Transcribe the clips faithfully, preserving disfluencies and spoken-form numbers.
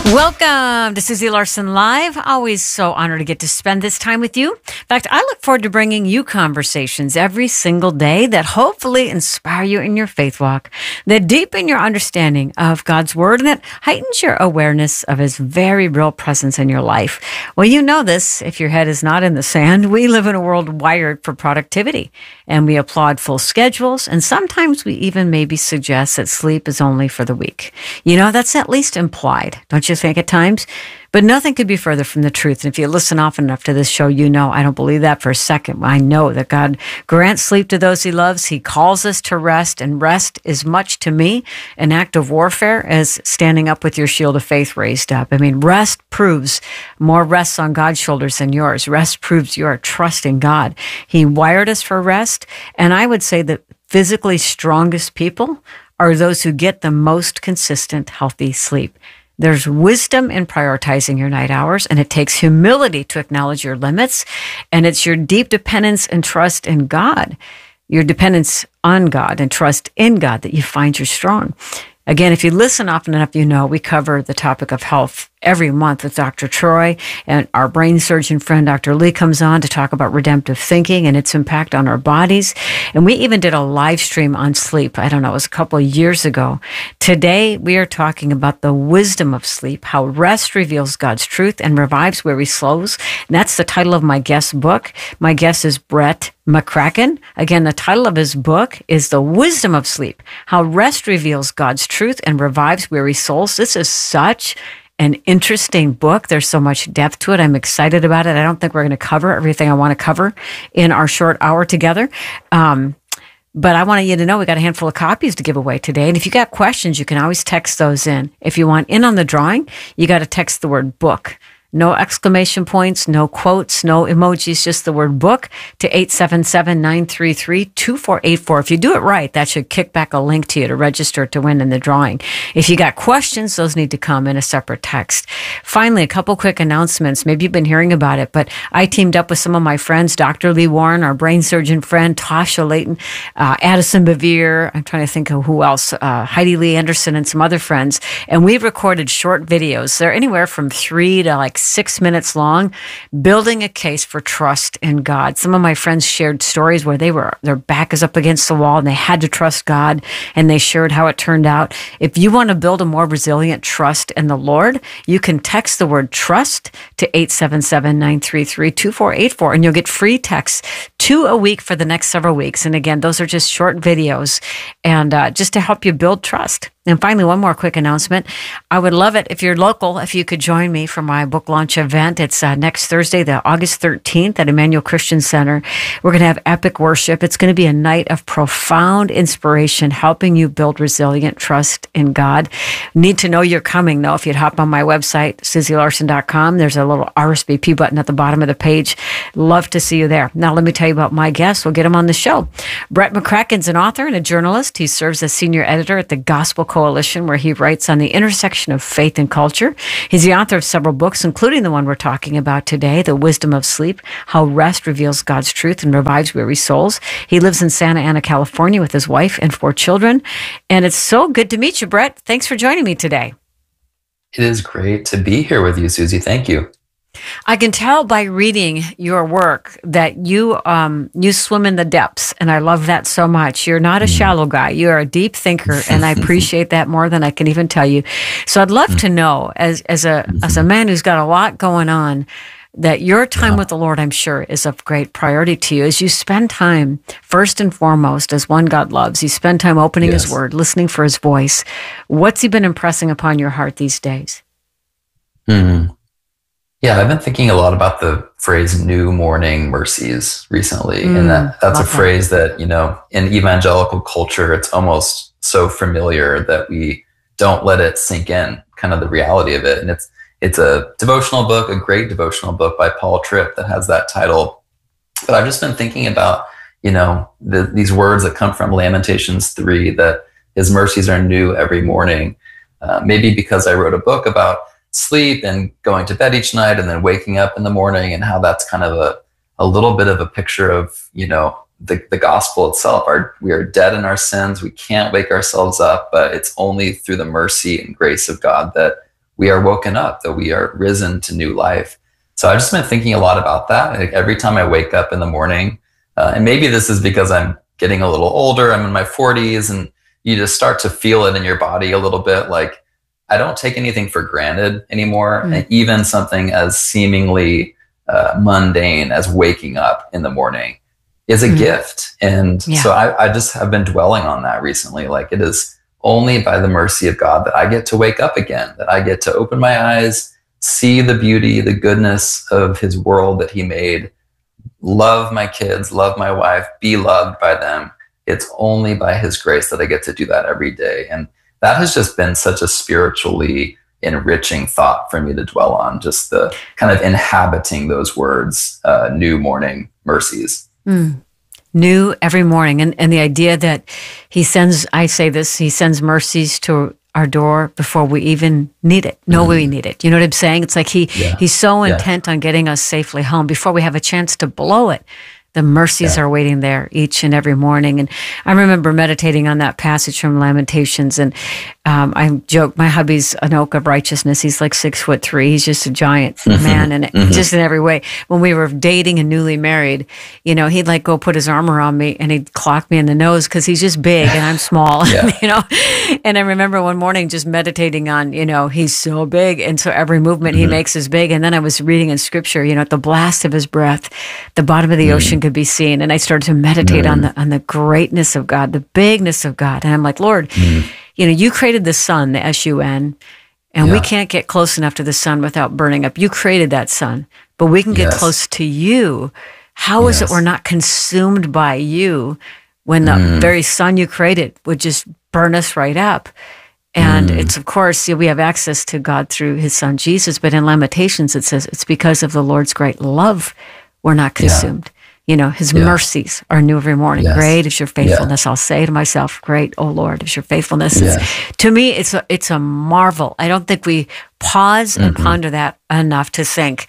Welcome to Susie Larson Live. Always so honored to get to spend this time with you. In fact, I look forward to bringing you conversations every single day that hopefully inspire you in your faith walk, that deepen your understanding of God's Word, and that heightens your awareness of His very real presence in your life. Well, you know this, if your head is not in the sand. We live in a world wired for productivity, and we applaud full schedules, and sometimes we even maybe suggest that sleep is only for the weak. You know, that's at least implied, don't you think at times? But nothing could be further from the truth. And if you listen often enough to this show, you know I don't believe that for a second. I know that God grants sleep to those He loves. He calls us to rest, and rest is much to me an act of warfare as standing up with your shield of faith raised up. I mean, rest proves more rests on God's shoulders than yours. Rest proves you are trusting God. He wired us for rest, and I would say that physically strongest people are those who get the most consistent, healthy sleep. There's wisdom in prioritizing your night hours, and it takes humility to acknowledge your limits, and it's your deep dependence and trust in God, your dependence on God and trust in God that you find you're strong. Again, if you listen often enough, you know we cover the topic of health every month with Doctor Troy, and our brain surgeon friend, Doctor Lee, comes on to talk about redemptive thinking and its impact on our bodies. And we even did a live stream on sleep. I don't know, it was a couple of years ago. Today, we are talking about the wisdom of sleep, how rest reveals God's truth and revives weary souls. And that's the title of my guest's book. My guest is Brett McCracken. Again, the title of his book is The Wisdom of Sleep, How Rest Reveals God's Truth and Revives Weary Souls. This is such an interesting book. There's so much depth to it. I'm excited about it. I don't think we're going to cover everything I want to cover in our short hour together. Um, but I wanted you to know we got a handful of copies to give away today. And if you got questions, you can always text those in. If you want in on the drawing, you got to text the word book. No exclamation points, no quotes, no emojis, just the word book to eight seven seven, nine three three, two four eight four. If you do it right, that should kick back a link to you to register to win in the drawing. If you got questions, those need to come in a separate text. Finally, a couple quick announcements. Maybe you've been hearing about it, but I teamed up with some of my friends, Doctor Lee Warren, our brain surgeon friend, Tasha Layton, uh, Addison Bevere, I'm trying to think of who else, uh, Heidi Lee Anderson, and some other friends. And we've recorded short videos. They're anywhere from three to like six minutes long, building a case for trust in God. Some of my friends shared stories where they were, their back is up against the wall and they had to trust God, and they shared how it turned out. If you want to build a more resilient trust in the Lord, you can text the word trust to eight seven seven, nine three three, two four eight four, and you'll get free texts, two a week for the next several weeks. And again, those are just short videos, and uh, just to help you build trust. And finally, one more quick announcement. I would love it if you're local, if you could join me for my book launch event. It's uh, next Thursday, the August thirteenth at Emmanuel Christian Center. We're going to have epic worship. It's going to be a night of profound inspiration, helping you build resilient trust in God. Need to know you're coming, though. If you'd hop on my website, susie larson dot com, there's a little R S V P button at the bottom of the page. Love to see you there. Now, let me tell you about my guest. We'll get him on the show. Brett McCracken's an author and a journalist. He serves as senior editor at the Gospel Coalition, where he writes on the intersection of faith and culture. He's the author of several books, including the one we're talking about today, The Wisdom of Sleep, How Rest Reveals God's Truth and Revives Weary Souls. He lives in Santa Ana, California with his wife and four children. And it's so good to meet you, Brett. Thanks for joining me today. It is great to be here with you, Susie. Thank you. I can tell by reading your work that you um, you swim in the depths, and I love that so much. You're not a shallow guy. You're a deep thinker, and I appreciate that more than I can even tell you. So I'd love to know, as as a as a man who's got a lot going on, that your time with the Lord, I'm sure, is of great priority to you as you spend time, first and foremost, as one God loves. You spend time opening Yes. His Word, listening for His voice. What's He been impressing upon your heart these days? Mm-hmm. Yeah, I've been thinking a lot about the phrase "new morning mercies" recently, Mm, and that that's a love that. phrase that, you know, in evangelical culture, it's almost so familiar that we don't let it sink in, kind of the reality of it. And it's it's a devotional book, a great devotional book by Paul Tripp that has that title. But I've just been thinking about, you know, the, these words that come from Lamentations three, that His mercies are new every morning. Uh, maybe because I wrote a book about sleep and going to bed each night and then waking up in the morning, and how that's kind of a, a little bit of a picture of, you know, the, the gospel itself. Our, we are dead in our sins. We can't wake ourselves up, but it's only through the mercy and grace of God that we are woken up, that we are risen to new life. So I've just been thinking a lot about that. Like every time I wake up in the morning, uh, and maybe this is because I'm getting a little older, I'm in my forties, and you just start to feel it in your body a little bit. Like I don't take anything for granted anymore. Mm. And even something as seemingly uh, mundane as waking up in the morning is a mm. gift. And yeah. so I, I just have been dwelling on that recently. Like it is only by the mercy of God that I get to wake up again, that I get to open my eyes, see the beauty, the goodness of his world that he made, love my kids, love my wife, be loved by them. It's only by his grace that I get to do that every day. And that has just been such a spiritually enriching thought for me to dwell on, just the kind of inhabiting those words, uh, new morning mercies. Mm. New every morning. And, and the idea that he sends, I say this, he sends mercies to our door before we even need it, know mm. we need it. You know what I'm saying? It's like he yeah. he's so intent yeah. on getting us safely home before we have a chance to blow it. The mercies yeah. are waiting there each and every morning. And I remember meditating on that passage from Lamentations. And um, I joke, my hubby's an oak of righteousness. He's like six foot three. He's just a giant mm-hmm. man, and mm-hmm. just in every way. When we were dating and newly married, you know, he'd like go put his arm around me and he'd clock me in the nose because he's just big and I'm small, yeah. you know. And I remember one morning just meditating on, you know, he's so big. And so every movement mm-hmm. he makes is big. And then I was reading in scripture, you know, at the blast of his breath, the bottom of the mm-hmm. ocean could be seen. And I started to meditate mm. on the on the greatness of God, the bigness of God. And I'm like, Lord, mm. you know, you created the sun, the S U N, and yeah. we can't get close enough to the sun without burning up. You created that sun, but we can get yes. close to you. How yes. is it we're not consumed by you when the mm. very sun you created would just burn us right up? And mm. it's, of course, you know, we have access to God through his son, Jesus. But in Lamentations, it says it's because of the Lord's great love we're not consumed. Yeah. You know, his yeah. mercies are new every morning. Yes. Great is your faithfulness. Yeah. I'll say to myself, great, oh Lord, is your faithfulness. Yes. To me, it's a, it's a marvel. I don't think we pause mm-hmm. and ponder that enough to think,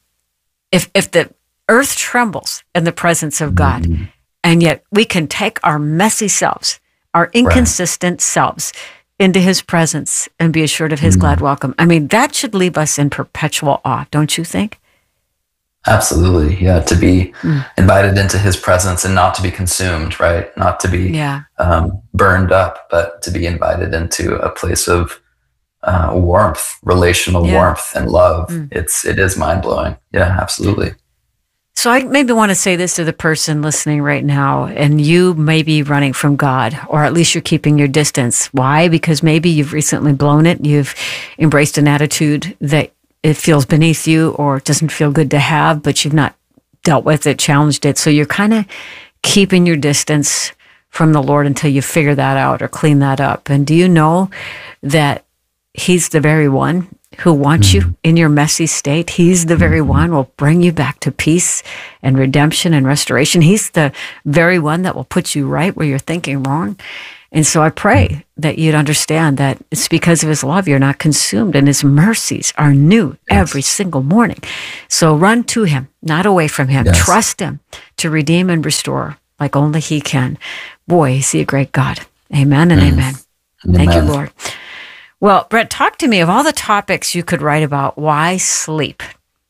if if the earth trembles in the presence of God, mm-hmm. and yet we can take our messy selves, our inconsistent right. selves, into his presence and be assured of his mm-hmm. glad welcome. I mean, that should leave us in perpetual awe, don't you think? Absolutely. Yeah. To be mm. invited into his presence and not to be consumed, right? Not to be yeah. um, burned up, but to be invited into a place of uh, warmth, relational yeah. warmth and love. Mm. It's, it is mind blowing. Yeah, absolutely. So I maybe want to say this to the person listening right now, and you may be running from God, or at least you're keeping your distance. Why? Because maybe you've recently blown it. You've embraced an attitude that it feels beneath you or it doesn't feel good to have, but you've not dealt with it, challenged it. So you're kind of keeping your distance from the Lord until you figure that out or clean that up. And do you know that he's the very one who wants mm-hmm. you in your messy state? He's the very one who will bring you back to peace and redemption and restoration. He's the very one that will put you right where you're thinking wrong. And so I pray that you'd understand that it's because of his love you're not consumed, and his mercies are new yes. every single morning. So run to him, not away from him. Yes. Trust him to redeem and restore like only he can. Boy, is he a great God. Amen and mm. amen. amen. Thank you, Lord. Well, Brett, talk to me of all the topics you could write about. Why sleep?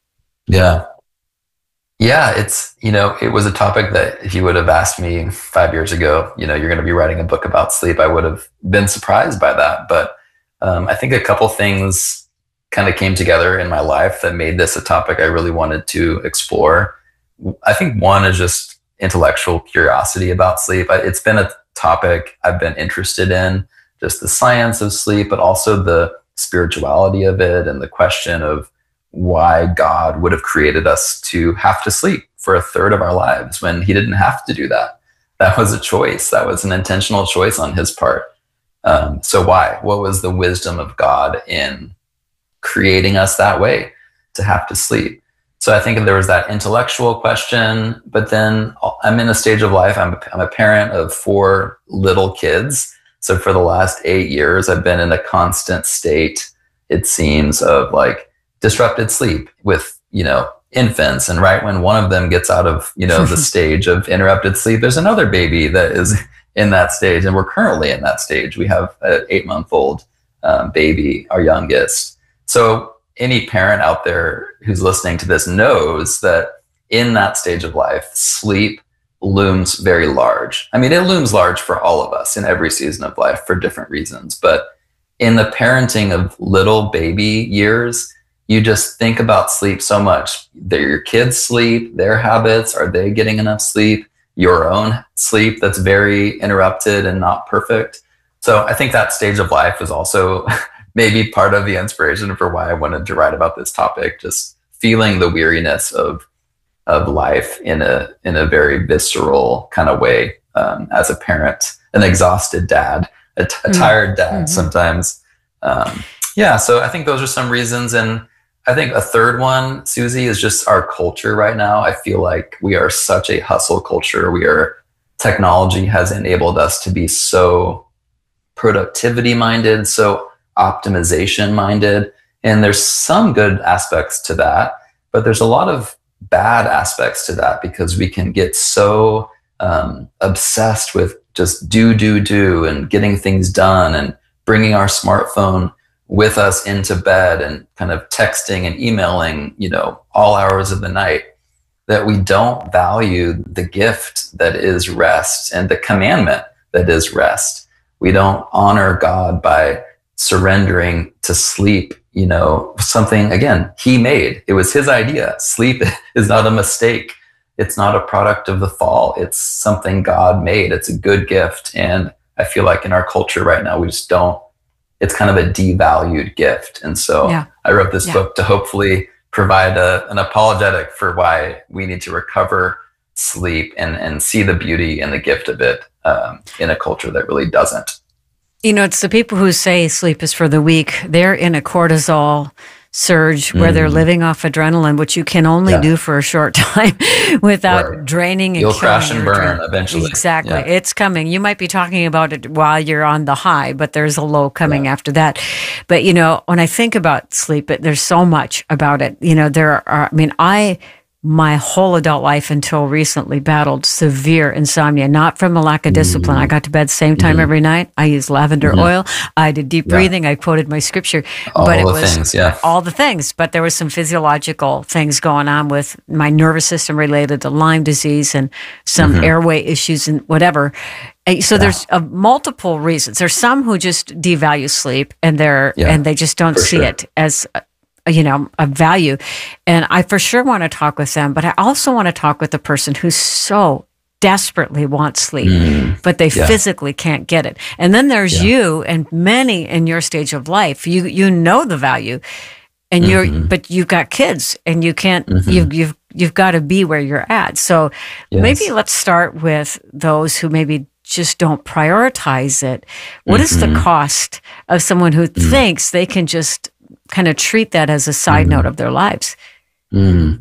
Yeah. Yeah, it's, you know, it was a topic that if you would have asked me five years ago, you know, you're going to be writing a book about sleep, I would have been surprised by that. But um, I think a couple things kind of came together in my life that made this a topic I really wanted to explore. I think one is just intellectual curiosity about sleep. It's been a topic I've been interested in, just the science of sleep, but also the spirituality of it and the question of why God would have created us to have to sleep for a third of our lives when he didn't have to do that. That was a choice. That was an intentional choice on his part. Um, so why? What was the wisdom of God in creating us that way to have to sleep? So I think there was that intellectual question, but then I'm in a stage of life, I'm a, I'm a parent of four little kids. So for the last eight years, I've been in a constant state, it seems, of like, disrupted sleep with, you know, infants. And right when one of them gets out of, you know, the stage of interrupted sleep, there's another baby that is in that stage. And we're currently in that stage. We have an eight month old um, baby, our youngest. So any parent out there who's listening to this knows that in that stage of life, sleep looms very large. I mean, it looms large for all of us in every season of life for different reasons. But in the parenting of little baby years, you just think about sleep so much. That your kids' sleep, their habits, are they getting enough sleep? Your own sleep that's very interrupted and not perfect. So I think that stage of life is also maybe part of the inspiration for why I wanted to write about this topic, just feeling the weariness of of life in a in a very visceral kind of way, um, as a parent, an exhausted dad, a, t- a tired dad mm-hmm. sometimes. Um, yeah, so I think those are some reasons. And I think a third one, Susie, is just our culture right now. I feel like we are such a hustle culture. We are, technology has enabled us to be so productivity minded, so optimization minded. And there's some good aspects to that, but there's a lot of bad aspects to that because we can get so um, obsessed with just do, do, do and getting things done and bringing our smartphone with us into bed and kind of texting and emailing, you know, all hours of the night, that we don't value the gift that is rest and the commandment that is rest. We don't honor God by surrendering to sleep, you know, something, again, he made. It was his idea. Sleep is not a mistake. It's not a product of the fall. It's something God made. It's a good gift. And I feel like in our culture right now, we just don't, it's kind of a devalued gift. And so yeah. I wrote this yeah. book to hopefully provide a, an apologetic for why we need to recover sleep and, and see the beauty and the gift of it um, in a culture that really doesn't. You know, it's the people who say sleep is for the weak. They're in a cortisol surge where mm. they're living off adrenaline, which you can only yeah. do for a short time without right. draining and You'll killing crash and your burn adrenaline. Eventually. Exactly. Yeah. It's coming. You might be talking about it while you're on the high, but there's a low coming yeah. after that. But, you know, when I think about sleep, it, there's so much about it. You know, there are, I mean, I... my whole adult life until recently battled severe insomnia, not from a lack of discipline. Mm-hmm. I got to bed same time mm-hmm. every night. I used lavender mm-hmm. oil. I did deep breathing. Yeah. I quoted my scripture. All but it the was things, yeah. all the things. But there was some physiological things going on with my nervous system related to Lyme disease and some mm-hmm. airway issues and whatever. So yeah. there's uh, multiple reasons. There's some who just devalue sleep and they're yeah, and they just don't see sure. it as you know, a value. And I for sure want to talk with them, but I also want to talk with the person who so desperately wants sleep, mm, but they yeah. physically can't get it. And then there's yeah. you and many in your stage of life. You you know the value, and mm-hmm. you're but you've got kids, and you can't. Mm-hmm. You've you've you've got to be where you're at. So yes. maybe let's start with those who maybe just don't prioritize it. What mm-hmm. is the cost of someone who mm. thinks they can just kind of treat that as a side mm. note of their lives? Mm.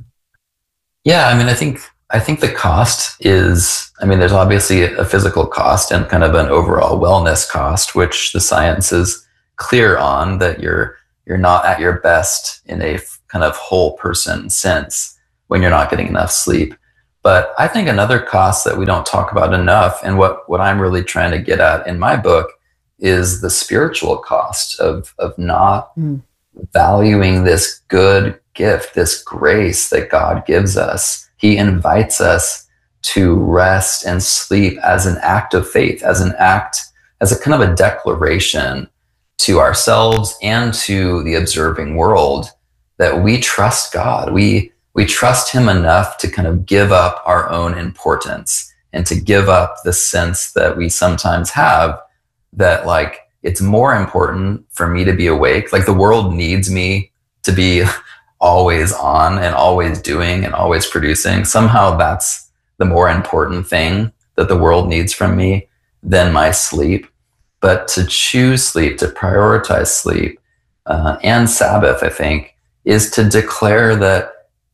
Yeah, I mean, I think I think the cost is, I mean, there's obviously a physical cost and kind of an overall wellness cost, which the science is clear on, that you're you're not at your best in a kind of whole person sense when you're not getting enough sleep. But I think another cost that we don't talk about enough, and what what I'm really trying to get at in my book, is the spiritual cost of of not mm. valuing this good gift, this grace that God gives us. He invites us to rest and sleep as an act of faith, as an act, as a kind of a declaration to ourselves and to the observing world that we trust God. We we trust him enough to kind of give up our own importance and to give up the sense that we sometimes have that, like, it's more important for me to be awake. Like, the world needs me to be always on and always doing and always producing. Somehow that's the more important thing that the world needs from me than my sleep. But to choose sleep, to prioritize sleep uh, and Sabbath, I think, is to declare that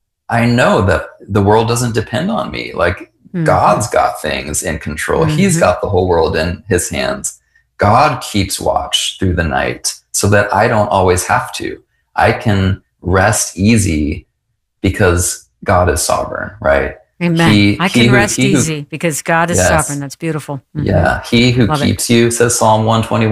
I know that the world doesn't depend on me. Like, mm-hmm. God's got things in control. Mm-hmm. He's got the whole world in his hands. God keeps watch through the night so that I don't always have to. I can rest easy because God is sovereign, right? Amen. He, I can who, rest easy who, because God is yes. sovereign. That's beautiful. Mm-hmm. Yeah. He who Love keeps it. you, says Psalm one twenty-one,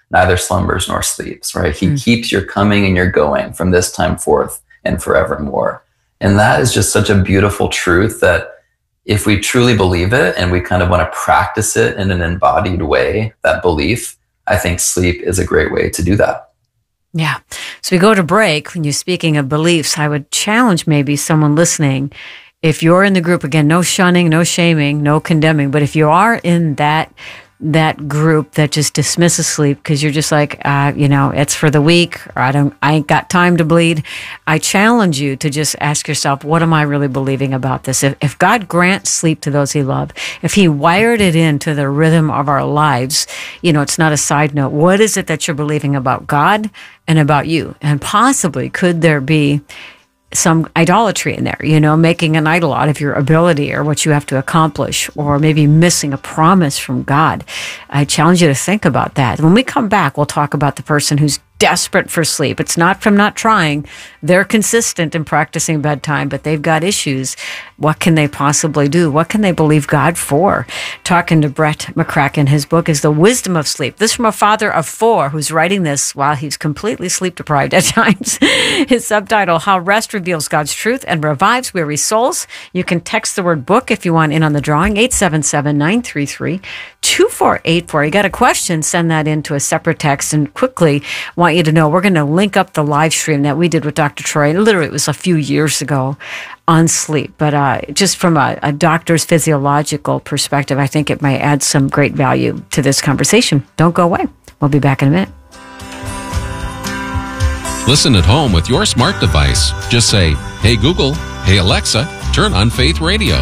neither slumbers nor sleeps, right? He Mm. keeps your coming and your going from this time forth and forevermore. And that is just such a beautiful truth that if we truly believe it and we kind of want to practice it in an embodied way, that belief, I think sleep is a great way to do that. Yeah. So we go to break. When you're speaking of beliefs, I would challenge maybe someone listening, if you're in the group, again, no shunning, no shaming, no condemning, but if you are in that that group that just dismisses sleep because you're just like, uh, you know, it's for the weak, or I don't, I ain't got time to bleed. I challenge you to just ask yourself, what am I really believing about this? If, if God grants sleep to those he loves, if he wired it into the rhythm of our lives, you know, it's not a side note. What is it that you're believing about God and about you? And possibly could there be some idolatry in there, you know, making an idol out of your ability or what you have to accomplish, or maybe missing a promise from God. I challenge you to think about that. When we come back, we'll talk about the person who's desperate for sleep. It's not from not trying. They're consistent in practicing bedtime, but they've got issues. What can they possibly do? What can they believe God for? Talking to Brett McCracken, his book is The Wisdom of Sleep. This from a father of four who's writing this while he's completely sleep deprived at times. His subtitle, How Rest Reveals God's Truth and Revives Weary Souls. You can text the word book if you want in on the drawing, eight seven seven, nine three three, two four eight four. You got a question, send that in to a separate text. And quickly, want you to know we're going to link up the live stream that we did with Doctor Troy. Literally, it was a few years ago on sleep. But uh, just from a, a doctor's physiological perspective, I think it might add some great value to this conversation. Don't go away. We'll be back in a minute. Listen at home with your smart device. Just say, hey Google, hey Alexa, turn on Faith Radio.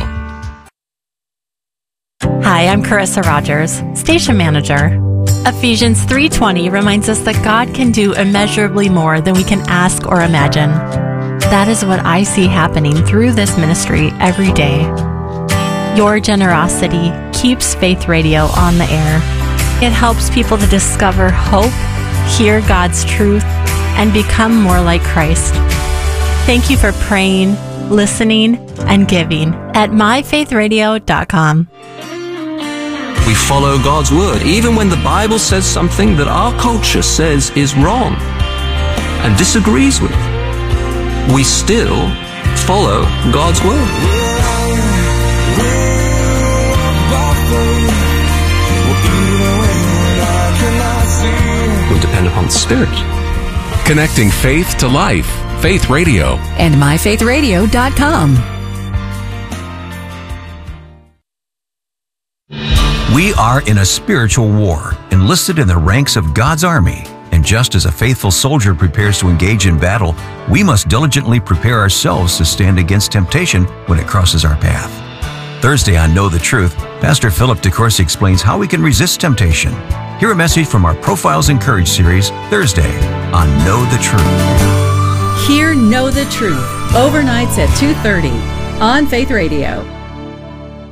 Hi, I'm Carissa Rogers, Station Manager. Ephesians three twenty reminds us that God can do immeasurably more than we can ask or imagine. That is what I see happening through this ministry every day. Your generosity keeps Faith Radio on the air. It helps people to discover hope, hear God's truth, and become more like Christ. Thank you for praying, listening, and giving at my faith radio dot com. We follow God's word, even when the Bible says something that our culture says is wrong and disagrees with. We still follow God's word. We depend upon the Spirit. Connecting faith to life. Faith Radio. And my faith radio dot com. We are in a spiritual war, enlisted in the ranks of God's army. And just as a faithful soldier prepares to engage in battle, we must diligently prepare ourselves to stand against temptation when it crosses our path. Thursday on Know the Truth, Pastor Philip DeCourcy explains how we can resist temptation. Hear a message from our Profiles in Courage series Thursday on Know the Truth. Hear Know the Truth, overnights at two thirty on Faith Radio.